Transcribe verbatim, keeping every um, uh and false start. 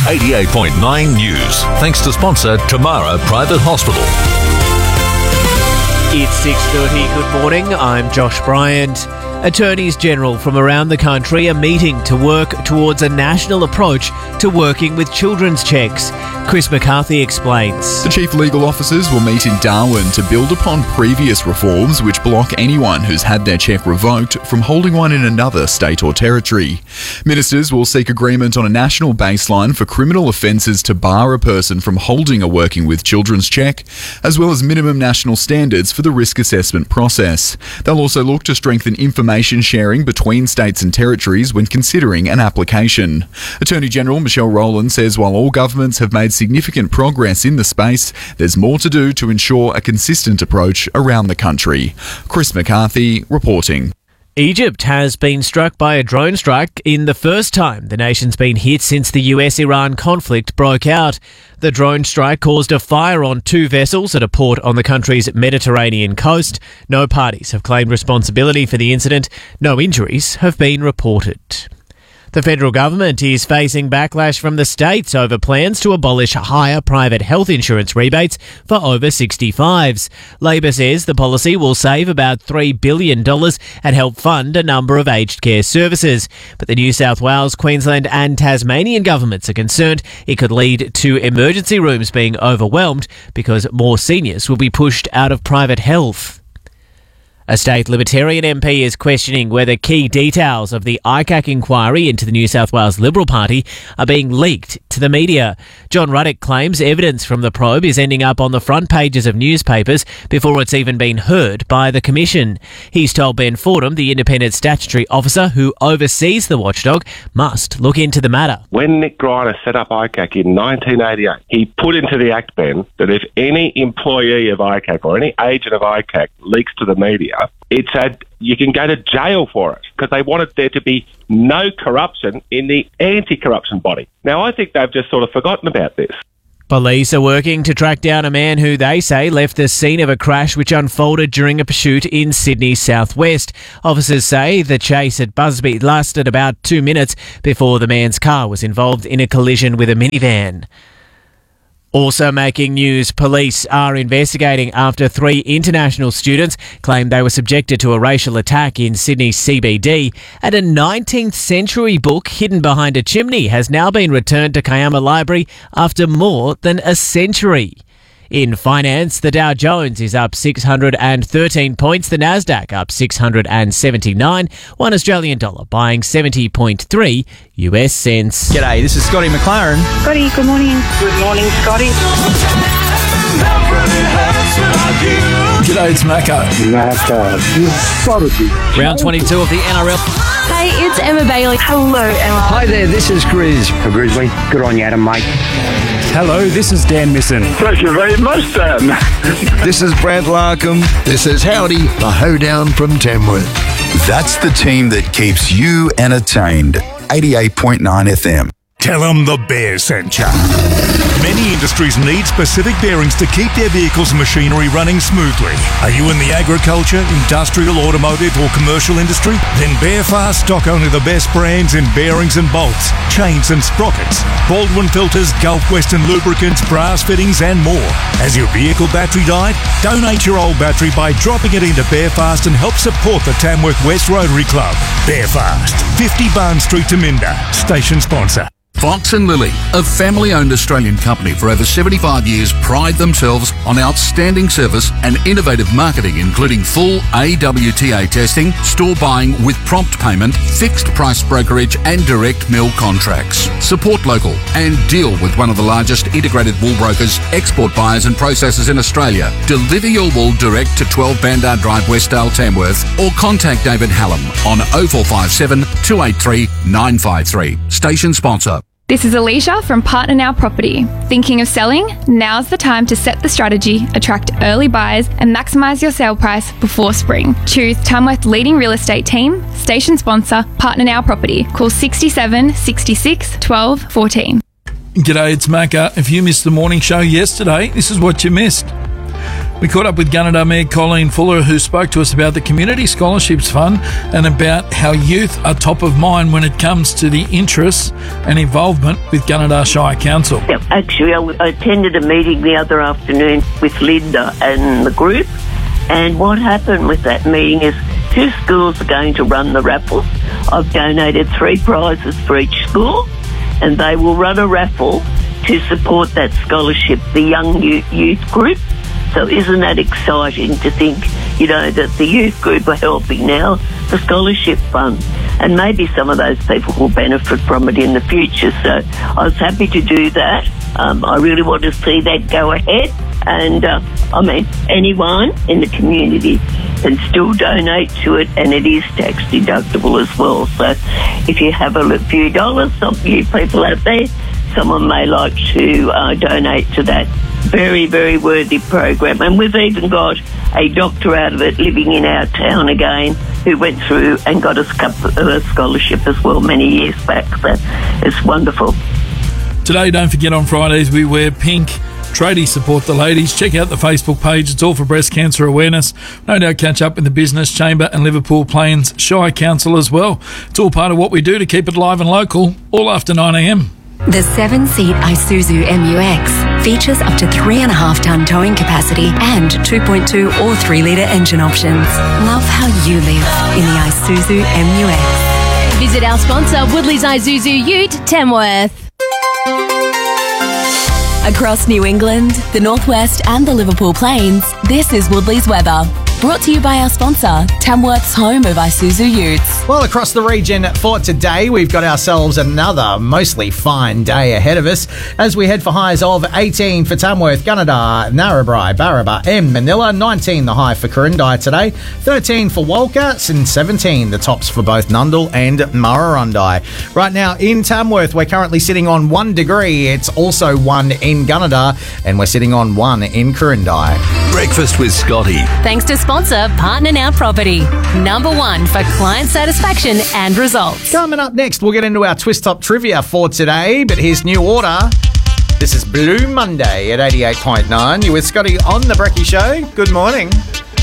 eighty-eight point nine News. Thanks to sponsor Tamara Private Hospital. It's six thirty. Good morning. I'm Josh Bryant. Attorneys General from around the country are meeting to work towards a national approach to working with children's checks. Chris McCarthy explains. The chief legal officers will meet in Darwin to build upon previous reforms which block anyone who's had their check revoked from holding one in another state or territory. Ministers will seek agreement on a national baseline for criminal offences to bar a person from holding a working with children's check, as well as minimum national standards for the risk assessment process. They'll also look to strengthen information sharing between states and territories when considering an application. Attorney General Michelle Rowland says while all governments have made significant progress in the space, there's more to do to ensure a consistent approach around the country. Chris McCarthy reporting. Egypt has been struck by a drone strike in the first time the nation's been hit since the U S Iran conflict broke out. The drone strike caused a fire on two vessels at a port on the country's Mediterranean coast. No parties have claimed responsibility for the incident. No injuries have been reported. The federal government is facing backlash from the states over plans to abolish higher private health insurance rebates for over sixty-fives. Labor says the policy will save about three billion dollars and help fund a number of aged care services. But the New South Wales, Queensland and Tasmanian governments are concerned it could lead to emergency rooms being overwhelmed because more seniors will be pushed out of private health. A state Libertarian M P is questioning whether key details of the I C A C inquiry into the New South Wales Liberal Party are being leaked to the media. John Ruddock claims evidence from the probe is ending up on the front pages of newspapers before it's even been heard by the Commission. He's told Ben Fordham, the independent statutory officer who oversees the watchdog, must look into the matter. When Nick Greiner set up I C A C in nineteen eighty-eight, he put into the Act, Ben, that if any employee of I C A C or any agent of I C A C leaks to the media, it's a, you can go to jail for it because they wanted there to be no corruption in the anti-corruption body. Now, I think they've just sort of forgotten about this. Police are working to track down a man who they say left the scene of a crash which unfolded during a pursuit in Sydney's southwest. Officers say the chase at Busby lasted about two minutes before the man's car was involved in a collision with a minivan. Also making news, police are investigating after three international students claimed they were subjected to a racial attack in Sydney's C B D. And a nineteenth century book hidden behind a chimney has now been returned to Kiama Library after more than a century. In finance, the Dow Jones is up six hundred thirteen points, the Nasdaq up six hundred seventy-nine, one Australian dollar buying seventy point three U S cents. G'day, this is Scotty McLaren. Scotty, good morning. Good morning, Scotty. G'day, it's Macca. Macca, you've got to be. Round twenty-two of the N R L. Hey, it's Emma Bailey. Hello, Emma. Hi there, this is Grizz. Oh, Grizzly, good on you, Adam, mate. Hello, this is Dan Misson. Thank you very much, Dan. This is Brad Larkham. This is Howdy, the hoedown from Tamworth. That's the team that keeps you entertained. eighty-eight point nine F M. Tell them the Bear sent you. Many industries need specific bearings to keep their vehicles and machinery running smoothly. Are you in the agriculture, industrial, automotive or commercial industry? Then Bearfast stock only the best brands in bearings and bolts, chains and sprockets, Baldwin filters, Gulf Western lubricants, brass fittings and more. Has your vehicle battery died? Donate your old battery by dropping it into Bearfast and help support the Tamworth West Rotary Club. Bearfast, fifty Barn Street, Taminda. Station sponsor. Fox and Lily, a family-owned Australian company for over seventy-five years, pride themselves on outstanding service and innovative marketing, including full A W T A testing, store buying with prompt payment, fixed price brokerage and direct mill contracts. Support local and deal with one of the largest integrated wool brokers, export buyers and processors in Australia. Deliver your wool direct to twelve Bandar Drive, Westdale, Tamworth, or contact David Hallam on oh four five seven, two eight three, nine five three. Station sponsor. This is Alicia from Partner Now Property. Thinking of selling? Now's the time to set the strategy, attract early buyers and maximise your sale price before spring. Choose Tamworth's leading real estate team, station sponsor, Partner Now Property. Call sixty-seven, sixty-six, twelve, fourteen. G'day, it's Macca. If you missed the morning show yesterday, this is what you missed. We caught up with Gunnedah Mayor Colleen Fuller, who spoke to us about the Community Scholarships Fund and about how youth are top of mind when it comes to the interests and involvement with Gunnedah Shire Council. Yep, actually, I, w- I attended a meeting the other afternoon with Linda and the group, and what happened with that meeting is two schools are going to run the raffles. I've donated three prizes for each school, and they will run a raffle to support that scholarship, the young youth group. So isn't that exciting to think, you know, that the youth group are helping now the scholarship fund, and maybe some of those people will benefit from it in the future. So I was happy to do that. Um, I really want to see that go ahead, and uh, I mean, anyone in the community can still donate to it, and it is tax deductible as well. So if you have a few dollars, some of you people out there, someone may like to uh, donate to that very, very worthy program. And we've even got a doctor out of it living in our town again who went through and got a scholarship as well many years back. So it's wonderful. Today, don't forget, on Fridays we wear pink. Tradies support the ladies. Check out the Facebook page. It's all for breast cancer awareness. No doubt catch up with the Business Chamber and Liverpool Plains Shire Council as well. It's all part of what we do to keep it live and local, all after nine a m. The seven-seat Isuzu M U X features up to three and a half ton towing capacity and two point two or three litre engine options. Love how you live in the Isuzu M U X. Visit our sponsor, Woodley's Isuzu Ute, Tamworth. Across New England, the Northwest and the Liverpool Plains, this is Woodley's weather. Brought to you by our sponsor, Tamworth's home of Isuzu Utes. Well, across the region for today, we've got ourselves another mostly fine day ahead of us as we head for highs of eighteen for Tamworth, Gunnedah, Narrabri, Barraba and Manila, nineteen the high for Corindai today, thirteen for Walker, and seventeen the tops for both Nundle and Murrurundi. Right now in Tamworth, we're currently sitting on one degree. It's also one in Gunnedah, and we're sitting on one in Corindai. Breakfast with Scotty. Thanks to sponsor Partner Now Property, number one for client satisfaction and results. Coming up next, we'll get into our Twist Top trivia for today, but here's New Order. This is Blue Monday at eighty-eight point nine. You're with Scotty on The Brekkie Show. Good morning.